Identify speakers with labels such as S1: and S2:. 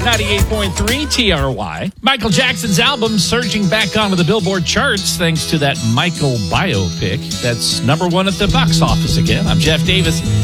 S1: 98.3 TRY. Michael Jackson's album surging back onto the Billboard charts thanks to that Michael biopic. That's #1 at the box office again. I'm Jeff Davis.